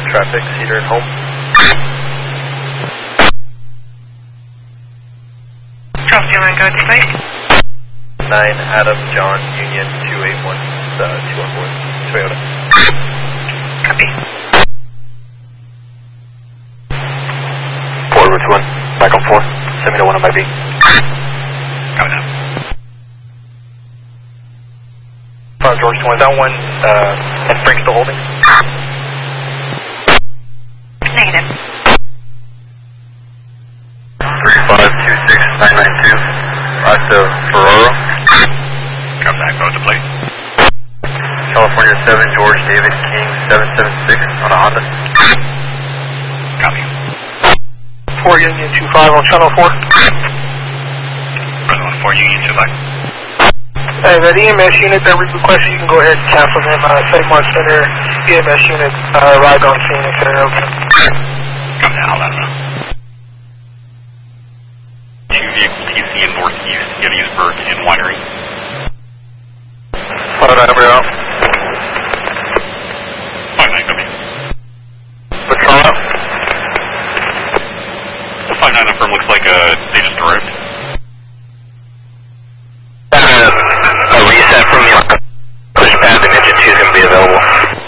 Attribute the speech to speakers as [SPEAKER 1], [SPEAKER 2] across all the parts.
[SPEAKER 1] traffic, Cedar and Home.
[SPEAKER 2] Charles, do you want to go to site?
[SPEAKER 1] 9 Adam John Union 281 214 Toyota.
[SPEAKER 2] Copy.
[SPEAKER 1] Forward to 1, back on 4. Send me to 1 on my B.
[SPEAKER 2] Copy that.
[SPEAKER 1] George 1, is that 1 and Frank still holding?
[SPEAKER 2] Negative.
[SPEAKER 1] 3526992, last of Ferraro.
[SPEAKER 2] Come back, go to plate.
[SPEAKER 1] California 7, George David King 776 on a Honda.
[SPEAKER 2] Copy.
[SPEAKER 3] 4 Union 25 on channel 4.
[SPEAKER 2] Present 4 Union 25.
[SPEAKER 3] Hey, that EMS unit that we requested, you can go ahead and cancel them. St. Mark Center EMS unit arrived on scene, etc. Okay.
[SPEAKER 2] Come down, I'll let them know. 2 vehicle TC in Northeast Gettysburg and Winery.
[SPEAKER 1] Follow that number out.
[SPEAKER 2] 59, copy.
[SPEAKER 1] What's call out?
[SPEAKER 2] The 59 number looks like they just arrived.
[SPEAKER 1] A reset from the push pad and engine 2 is going to be available.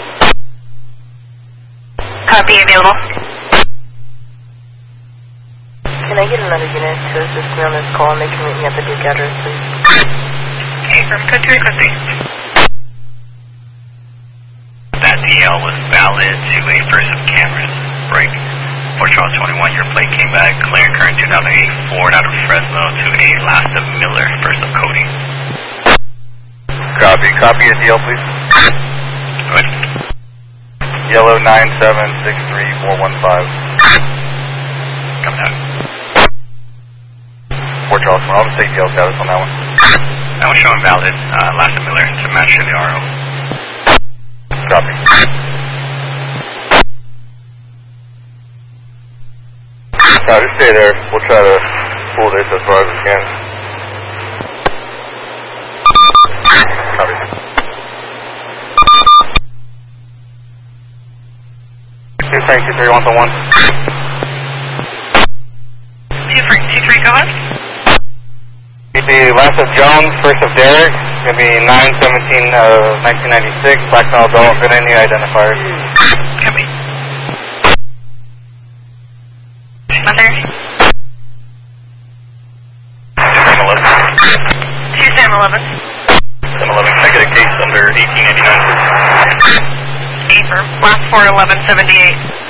[SPEAKER 2] Copy, available.
[SPEAKER 4] Can I get another unit to assist me on this call and they can meet me at the Duke address, please?
[SPEAKER 2] Okay, from code 2 requesting. That DL was valid to a first of cameras. Break. For Charles 21, your plate came back clear current 2008 Ford out of Fresno to a last of Miller, first of Cody.
[SPEAKER 1] Copy a deal, please.
[SPEAKER 2] Go ahead.
[SPEAKER 1] Yellow 9763415.
[SPEAKER 2] Come down.
[SPEAKER 1] Fort Charles, I'll just take DL status on that one.
[SPEAKER 2] That was showing valid, last of Miller to match the RO.
[SPEAKER 1] Copy. Just stay there. We'll try to pull this as far as we can. Copy. Frank 23 1 to 1.
[SPEAKER 2] 2-3, go ahead.
[SPEAKER 1] You'd be last of Jones, first of Derek. It's going to be 9/17/1996. Black male adult. Good any identifiers.
[SPEAKER 2] Copy. Mother. 2 Sam 11.
[SPEAKER 1] Sam 11, can I get a case under 1889?
[SPEAKER 2] A for last 4 1178.